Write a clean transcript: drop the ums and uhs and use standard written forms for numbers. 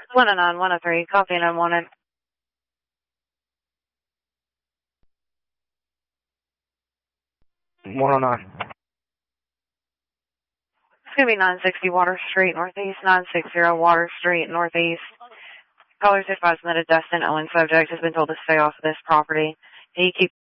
109, 103, copy and unwanted. $109. It's going to be 960 Water Street, Northeast, 960 Water Street, Northeast. Callers advised that a Dustin Owen subject has been told to stay off of this property. He keeps